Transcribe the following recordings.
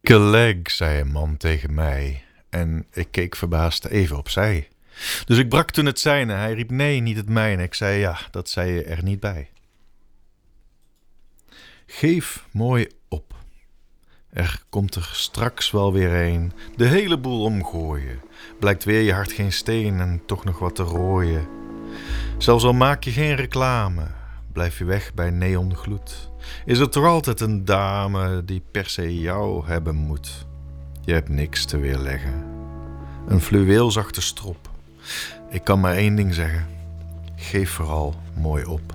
Weeke leg, zei een man tegen mij, en ik keek verbaasd even opzij. Dus ik brak toen het zijne, hij riep nee, niet het mijne. Ik zei ja, dat zei je er niet bij. Geef mooi op. Er komt er straks wel weer een, de hele boel omgooien. Blijkt weer je hart geen steen en toch nog wat te rooien. Zelfs al maak je geen reclame, blijf je weg bij neongloed. Is er toch altijd een dame die per se jou hebben moet. Je hebt niks te weerleggen. Een fluweelzachte strop. Ik kan maar één ding zeggen. Geef vooral mooi op.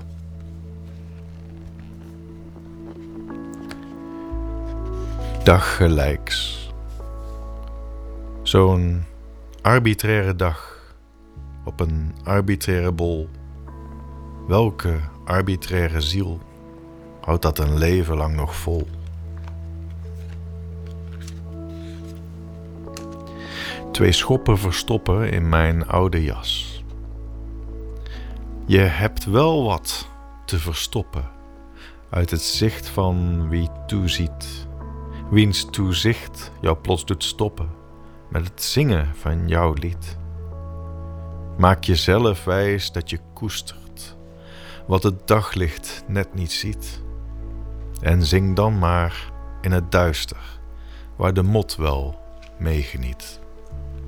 Dag gelijks. Zo'n arbitraire dag op een arbitraire bol. Welke arbitraire ziel houdt dat een leven lang nog vol? Twee schoppen verstoppen in mijn oude jas. Je hebt wel wat te verstoppen uit het zicht van wie toeziet, wiens toezicht jou plots doet stoppen met het zingen van jouw lied. Maak jezelf wijs dat je koestert wat het daglicht net niet ziet. En zing dan maar in het duister, waar de mot wel meegeniet.